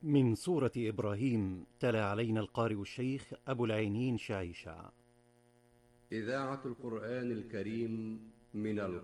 من سورة إبراهيم تلا علينا القارئ الشيخ أبو العينين شعيشة. إذاعة القرآن الكريم من